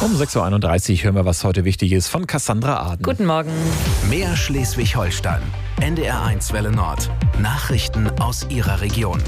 Um 6.31 Uhr hören wir, was heute wichtig ist, von Cassandra Aden. Guten Morgen. Mehr Schleswig-Holstein. NDR1 Welle Nord. Nachrichten aus Ihrer Region.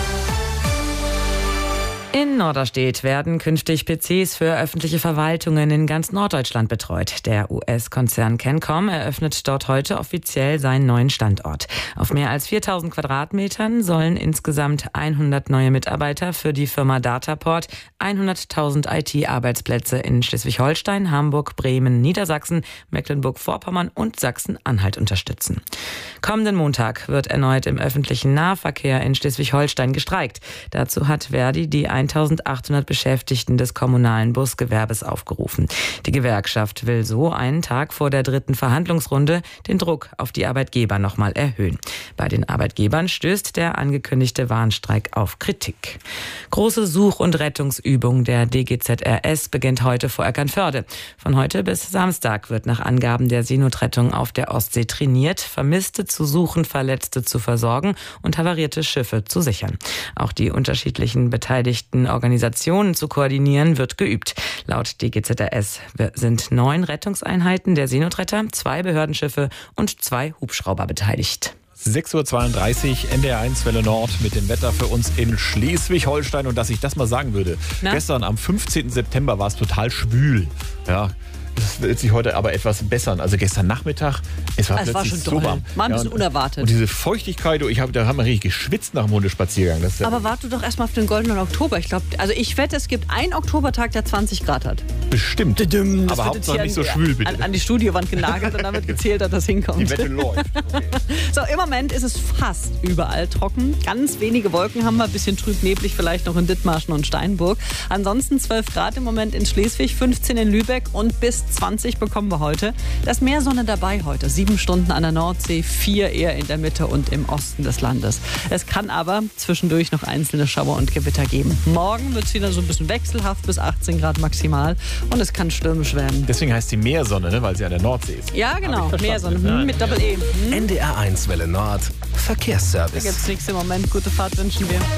In Norderstedt werden künftig PCs für öffentliche Verwaltungen in ganz Norddeutschland betreut. Der US-Konzern Kencom eröffnet dort heute offiziell seinen neuen Standort. Auf mehr als 4.000 Quadratmetern sollen insgesamt 100 neue Mitarbeiter für die Firma Dataport 100.000 IT-Arbeitsplätze in Schleswig-Holstein, Hamburg, Bremen, Niedersachsen, Mecklenburg-Vorpommern und Sachsen-Anhalt unterstützen. Kommenden Montag wird erneut im öffentlichen Nahverkehr in Schleswig-Holstein gestreikt. Dazu hat Verdi die 1.800 Beschäftigten des kommunalen Busgewerbes aufgerufen. Die Gewerkschaft will so einen Tag vor der dritten Verhandlungsrunde den Druck auf die Arbeitgeber nochmal erhöhen. Bei den Arbeitgebern stößt der angekündigte Warnstreik auf Kritik. Große Such- und Rettungsübung der DGZRS beginnt heute vor Eckernförde. Von heute bis Samstag wird nach Angaben der Seenotrettung auf der Ostsee trainiert, Vermisste zu suchen, Verletzte zu versorgen und havarierte Schiffe zu sichern. Auch die unterschiedlichen beteiligten Organisationen zu koordinieren, wird geübt. Laut DGZRS sind 9 Rettungseinheiten der Seenotretter, 2 Behördenschiffe und 2 Hubschrauber beteiligt. 6.32 Uhr, NDR1 Welle Nord mit dem Wetter für uns in Schleswig-Holstein. Und dass ich das mal sagen würde, gestern am 15. September war es total schwül. Ja, das wird sich heute aber etwas bessern. Also gestern Nachmittag, es war plötzlich schon so warm. War ein bisschen unerwartet. Und diese Feuchtigkeit, da haben wir richtig geschwitzt nach dem Hundespaziergang. Aber warte doch erstmal auf den goldenen Oktober. Ich wette, es gibt einen Oktobertag, der 20 Grad hat. Bestimmt. Aber Hauptsache nicht so schwül, bitte. An die Studiowand genagelt und dann wird gezählt, dass das hinkommt. Die Wette läuft. Okay. So, im Moment ist es fast überall trocken. Ganz wenige Wolken haben wir, ein bisschen trüb-neblig vielleicht noch in Dithmarschen und Steinburg. Ansonsten 12 Grad im Moment in Schleswig, 15 in Lübeck und bis 20 bekommen wir heute. Da ist mehr Sonne dabei heute. 7 Stunden an der Nordsee, 4 eher in der Mitte und im Osten des Landes. Es kann aber zwischendurch noch einzelne Schauer und Gewitter geben. Morgen wird es wieder so ein bisschen wechselhaft bis 18 Grad maximal und es kann stürmisch werden. Deswegen heißt sie Meersonne, ne? Weil sie an der Nordsee ist. Ja, genau. Meersonne mit Doppel-E. NDR1 Welle Nord. Da Verkehrsservice. gibt es nichts im Moment. Gute Fahrt wünschen wir.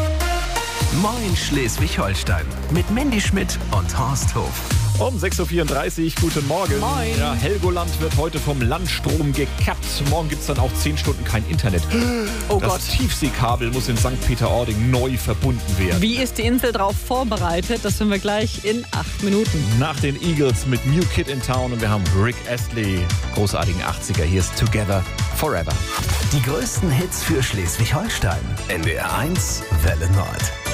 Moin Schleswig-Holstein. Mit Mandy Schmidt und Horst Hof. Um 6.34 Uhr, guten Morgen. Moin. Ja, Helgoland wird heute vom Landstrom gekappt. Morgen gibt es dann auch 10 Stunden kein Internet. Oh das Gott. Tiefseekabel muss in St. Peter-Ording neu verbunden werden. Wie ist die Insel darauf vorbereitet? Das hören wir gleich in 8 Minuten. Nach den Eagles mit New Kid in Town und wir haben Rick Astley, großartigen 80er. Hier ist Together Forever. Die größten Hits für Schleswig-Holstein. NDR1 Welle Nord.